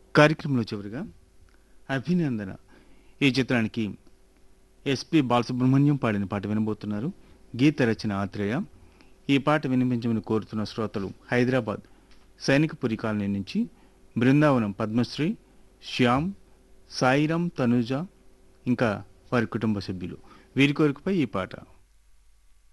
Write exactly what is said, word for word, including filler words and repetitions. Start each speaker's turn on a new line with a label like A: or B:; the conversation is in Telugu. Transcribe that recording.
A: కార్యక్రమంలో చివరిగా అభినందన ఈ చిత్రానికి ఎస్పి బాలసుబ్రహ్మణ్యం పాడిన పాట వినబోతున్నారు. గీత రచన ఆత్రేయ. ఈ పాట వినిపించమని కోరుతున్న శ్రోతలు హైదరాబాద్ సైనికపురి కాలనీ నుంచి బృందావనం పద్మశ్రీ, శ్యామ్, సాయిరాం, తనూజ ఇంకా వారి కుటుంబ సభ్యులు. వీరి కోరికపై ఈ పాట.